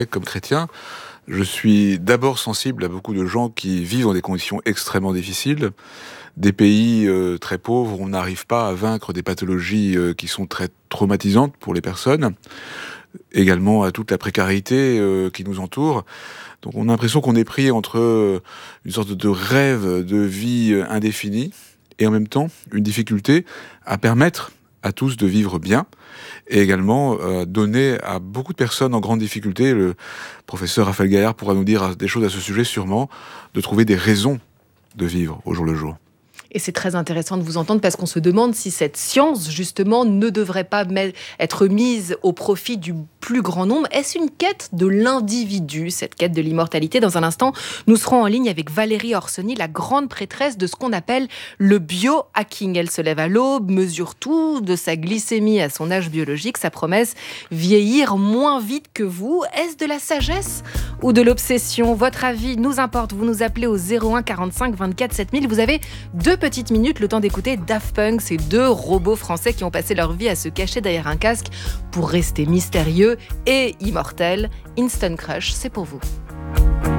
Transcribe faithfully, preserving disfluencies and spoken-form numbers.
Comme chrétien, je suis d'abord sensible à beaucoup de gens qui vivent dans des conditions extrêmement difficiles, des pays euh, très pauvres où on n'arrive pas à vaincre des pathologies euh, qui sont très traumatisantes pour les personnes, également à toute la précarité euh, qui nous entoure. Donc on a l'impression qu'on est pris entre euh, une sorte de rêve de vie euh, indéfinie et en même temps une difficulté à permettre à tous de vivre bien et également euh, donner à beaucoup de personnes en grande difficulté, le professeur Raphaël Gaillard pourra nous dire des choses à ce sujet sûrement, de trouver des raisons de vivre au jour le jour. Et c'est très intéressant de vous entendre parce qu'on se demande si cette science, justement, ne devrait pas être mise au profit du plus grand nombre. Est-ce une quête de l'individu, cette quête de l'immortalité ? Dans un instant, nous serons en ligne avec Valérie Orsoni, la grande prêtresse de ce qu'on appelle le biohacking. Elle se lève à l'aube, mesure tout, de sa glycémie à son âge biologique, sa promesse, vieillir moins vite que vous. Est-ce de la sagesse ou de l'obsession ? Votre avis nous importe. Vous nous appelez au zéro un quarante-cinq vingt-quatre sept mille. Vous avez deux petites minutes, le temps d'écouter Daft Punk, ces deux robots français qui ont passé leur vie à se cacher derrière un casque pour rester mystérieux et immortels. Instant Crush, c'est pour vous.